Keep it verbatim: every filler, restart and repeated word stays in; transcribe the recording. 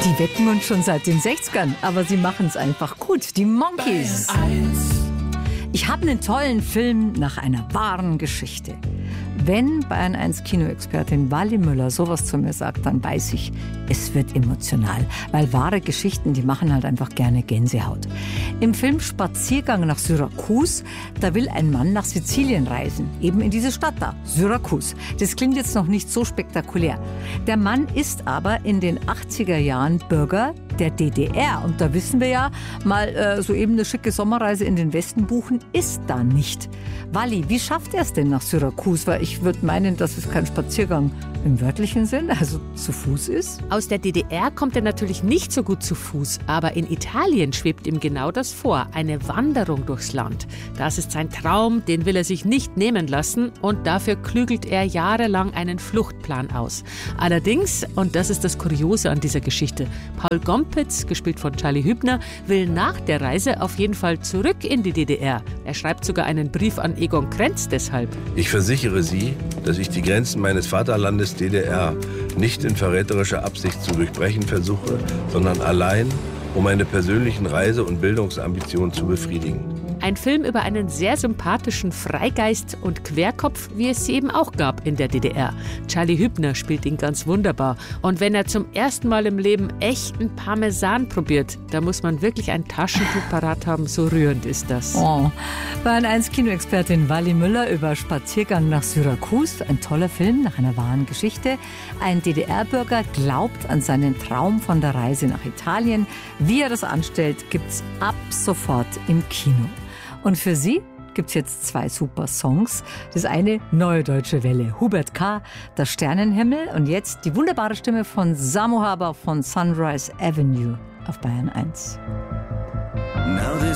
Die wecken uns schon seit den sechzigern, aber sie machen es einfach gut. Die Monkees. Ich habe einen tollen Film nach einer wahren Geschichte. Wenn Bayern eins Kinoexpertin Wally Müller sowas zu mir sagt, dann weiß ich, es wird emotional. Weil wahre Geschichten, die machen halt einfach gerne Gänsehaut. Im Film Spaziergang nach Syrakus, da will ein Mann nach Sizilien reisen. Eben in diese Stadt da, Syrakus. Das klingt jetzt noch nicht so spektakulär. Der Mann ist aber in den achtziger Jahren Bürger der D D R. Und da wissen wir ja, mal äh, so eben eine schicke Sommerreise in den Westen buchen, ist da nicht. Wally, wie schafft er es denn nach Syrakus? Weil ich würde meinen, dass es kein Spaziergang im wörtlichen Sinn, also zu Fuß ist. Aus der D D R kommt er natürlich nicht so gut zu Fuß, aber in Italien schwebt ihm genau das vor, eine Wanderung durchs Land. Das ist sein Traum, den will er sich nicht nehmen lassen und dafür klügelt er jahrelang einen Fluchtplan aus. Allerdings, und das ist das Kuriose an dieser Geschichte, Paul Gompitz, gespielt von Charlie Hübner, will nach der Reise auf jeden Fall zurück in die D D R. Er schreibt sogar einen Brief an Egon Krenz deshalb. Ich versichere Sie, dass ich die Grenzen meines Vaterlandes D D R nicht in verräterischer Absicht zu durchbrechen versuche, sondern allein, um meine persönlichen Reise- und Bildungsambitionen zu befriedigen. Ein Film über einen sehr sympathischen Freigeist und Querkopf, wie es sie eben auch gab in der D D R. Charlie Hübner spielt ihn ganz wunderbar. Und wenn er zum ersten Mal im Leben echten Parmesan probiert, da muss man wirklich ein Taschentuch parat haben, so rührend ist das. Oh, Bayern eins Kinoexpertin Wally Müller über Spaziergang nach Syrakus. Ein toller Film nach einer wahren Geschichte. Ein D D R-Bürger glaubt an seinen Traum von der Reise nach Italien. Wie er das anstellt, gibt's ab sofort im Kino. Und für Sie gibt's jetzt zwei super Songs. Das eine, Neue Deutsche Welle, Hubert K., Das Sternenhimmel. Und jetzt die wunderbare Stimme von Samu Haber von Sunrise Avenue auf Bayern eins.